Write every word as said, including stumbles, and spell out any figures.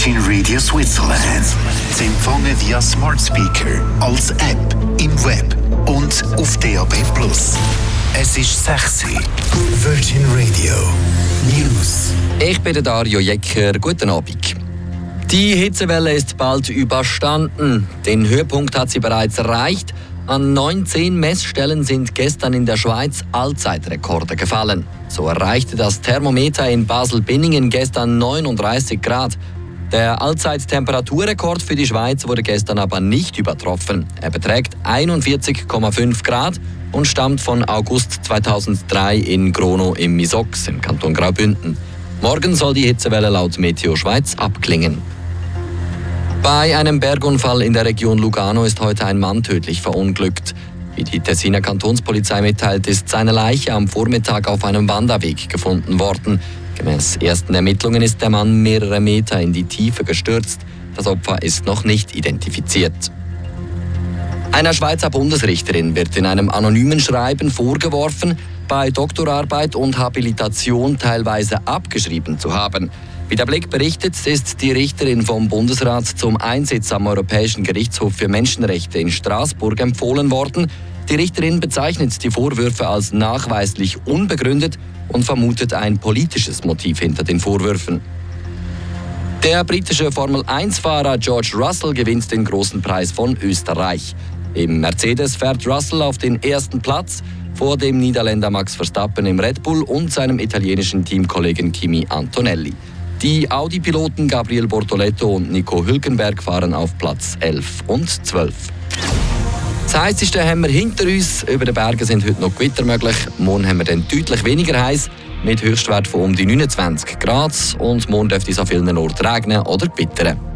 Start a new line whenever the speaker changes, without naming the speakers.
Virgin Radio Switzerland. Sie empfangen via Smart Speaker, als App, im Web und auf D A B plus. Es ist sechs Uhr. Virgin Radio News.
Ich bin der Dario Jecker. Guten Abend. Die Hitzewelle ist bald überstanden. Den Höhepunkt hat sie bereits erreicht. An neunzehn Messstellen sind gestern in der Schweiz Allzeitrekorde gefallen. So erreichte das Thermometer in Basel-Binningen gestern neununddreißig Grad. Der Allzeittemperaturrekord für die Schweiz wurde gestern aber nicht übertroffen. Er beträgt einundvierzig Komma fünf Grad und stammt von August zweitausenddrei in Grono im Misox im Kanton Graubünden. Morgen soll die Hitzewelle laut Meteo Schweiz abklingen. Bei einem Bergunfall in der Region Lugano ist heute ein Mann tödlich verunglückt. Wie die Tessiner Kantonspolizei mitteilt, ist seine Leiche am Vormittag auf einem Wanderweg gefunden worden. Gemäß ersten Ermittlungen ist der Mann mehrere Meter in die Tiefe gestürzt. Das Opfer ist noch nicht identifiziert. Einer Schweizer Bundesrichterin wird in einem anonymen Schreiben vorgeworfen, bei Doktorarbeit und Habilitation teilweise abgeschrieben zu haben. Wie der Blick berichtet, ist die Richterin vom Bundesrat zum Einsitz am Europäischen Gerichtshof für Menschenrechte in Straßburg empfohlen worden. Die Richterin bezeichnet die Vorwürfe als nachweislich unbegründet und vermutet ein politisches Motiv hinter den Vorwürfen. Der britische Formel eins Fahrer George Russell gewinnt den großen Preis von Österreich. Im Mercedes fährt Russell auf den ersten Platz vor dem Niederländer Max Verstappen im Red Bull und seinem italienischen Teamkollegen Kimi Antonelli. Die Audi-Piloten Gabriel Bortoletto und Nico Hülkenberg fahren auf Platz elf und zwölf. Das Heisseste haben wir hinter uns. Über den Bergen sind heute noch Gewitter möglich. Morgen haben wir dann deutlich weniger heiß, mit Höchstwert von um die neunundzwanzig Grad. Und morgen dürfte es an vielen Orten regnen oder gewittern.